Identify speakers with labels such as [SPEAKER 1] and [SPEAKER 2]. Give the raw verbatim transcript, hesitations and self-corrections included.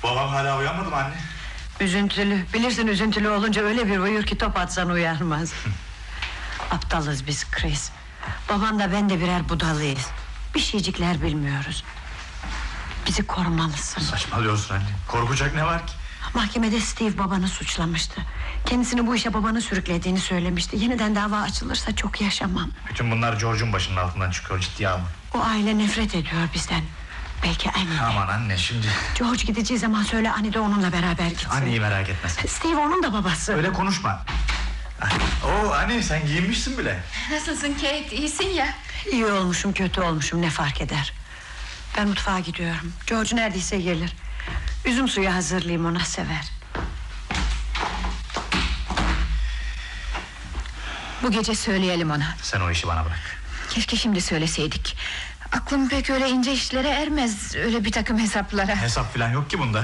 [SPEAKER 1] Babam hala uyanmadı mı anne?
[SPEAKER 2] Üzüntülü, bilirsin üzüntülü olunca öyle bir uyur ki top atsan uyanmaz. Aptalız biz Chris. Baban da ben de birer budalıyız. Bir şeycikler bilmiyoruz. Bizi korumalısın.
[SPEAKER 1] Saçmalıyorsun anne, korkacak ne var ki?
[SPEAKER 2] Mahkemede Steve babanı suçlamıştı. Kendisini bu işe babanı sürüklediğini söylemişti. Yeniden dava açılırsa çok yaşamam.
[SPEAKER 1] Bütün bunlar George'un başının altından çıkıyor, ciddiye alma.
[SPEAKER 2] O aile nefret ediyor bizden. Belki anne.
[SPEAKER 1] Aman anne şimdi.
[SPEAKER 2] George gideceği zaman söyle Annie de onunla beraber gitsin.
[SPEAKER 1] Anneyi merak etmesin.
[SPEAKER 2] Steve onun da babası.
[SPEAKER 1] Öyle konuşma. Oo anne, sen giyinmişsin bile.
[SPEAKER 3] Nasılsın Kate, iyisin ya?
[SPEAKER 2] İyi olmuşum kötü olmuşum ne fark eder. Ben mutfağa gidiyorum. George neredeyse gelir. Üzüm suyu hazırlayayım, ona sever.
[SPEAKER 3] Bu gece söyleyelim ona.
[SPEAKER 1] Sen o işi bana bırak.
[SPEAKER 3] Keşke şimdi söyleseydik. Aklım pek öyle ince işlere ermez. Öyle bir takım hesaplara.
[SPEAKER 1] Hesap falan yok ki bunda.